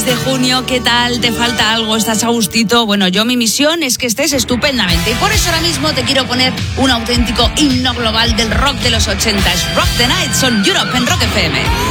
mes de junio, ¿qué tal? ¿Te falta algo? ¿Estás a gustito? Bueno, mi misión es que estés estupendamente y por eso ahora mismo te quiero poner un auténtico himno global del rock de los 80s. Rock the Night, son Europe en Rock FM.